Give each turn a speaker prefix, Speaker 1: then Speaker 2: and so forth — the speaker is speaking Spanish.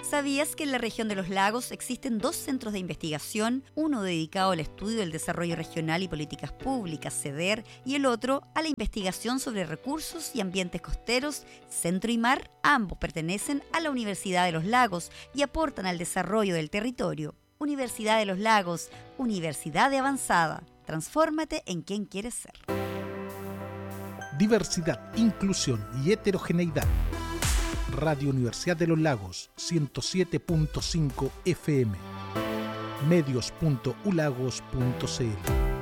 Speaker 1: ¿Sabías que en la región de los lagos existen 2 centros de investigación, uno dedicado al estudio del desarrollo regional y políticas públicas, CEDER, y el otro a la investigación sobre recursos y ambientes costeros, Centro y Mar? Ambos pertenecen a la Universidad de los Lagos y aportan al desarrollo del territorio. Universidad de los Lagos, universidad de avanzada. Transfórmate en quien quieres ser.
Speaker 2: Diversidad, inclusión y heterogeneidad. Radio Universidad de los Lagos, 107.5 FM. Medios.ulagos.cl